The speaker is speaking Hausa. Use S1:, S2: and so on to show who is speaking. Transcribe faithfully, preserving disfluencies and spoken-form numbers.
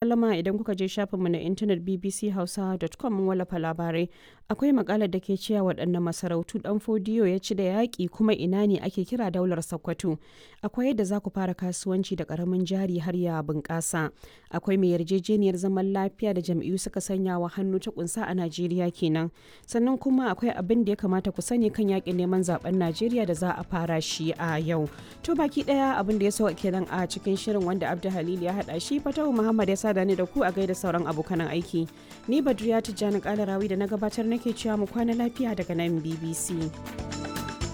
S1: sallama idan kuka je shafinmu na intanet b b c hausa dot com mun wallafa labarai. Akwai makalar da ke cewa waɗanne masarautu ɗan Fodiyo ya ci da yaƙi kuma ina ne ake kira daular Sokoto. Akwai yadda za ku fara kasuwanci da ƙaramin jari har ya bunƙasa. Akwai mai yarjejeniyar zaman lafiya da jam'iyyu suka sanya wa hannu ta kunsa a Najeriya kenan. Sannan kuma akwai abin da ya kamata ku sani kan yaƙin neman zaben Najeriya da za a fara shi a yau. To baki ɗaya abin da ya sauka kenan a cikin shirin wanda Abdu Halil ya haɗa shi, Fatahu Muhammad ya sada ni da ku a gaida sauran abokan aiki. Ni Badriya Tijjani Kalarawi da na gabatar nake cewa mu kwana lafiya daga nan B B C.